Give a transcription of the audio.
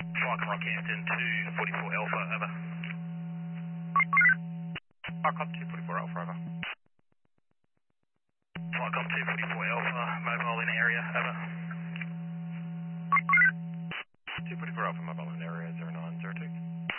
Flycom Rockhampton 244 Alpha, over. Flycom 244 Alpha, over. Flycom 244 Alpha, mobile in area, over. 244 Alpha, mobile in area 0902.